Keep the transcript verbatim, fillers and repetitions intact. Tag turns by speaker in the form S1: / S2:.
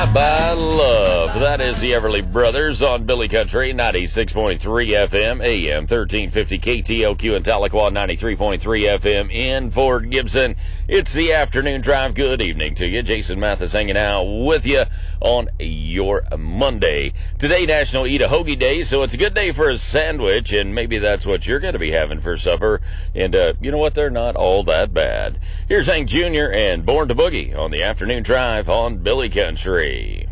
S1: by love. That is the Everly Brothers on Billy Country, ninety-six point three F M, A M thirteen fifty K T L Q in Tahlequah, ninety-three point three F M in Fort Gibson. It's the afternoon drive. Good evening to you. Jason Mathis hanging out with you on your Monday. Today, National Eat a Hoagie Day, so it's a good day for a sandwich, and maybe that's what you're going to be having for supper. And uh, you know what? They're not all that bad. Here's Hank Junior and Born to Boogie on the afternoon drive on Billy Country.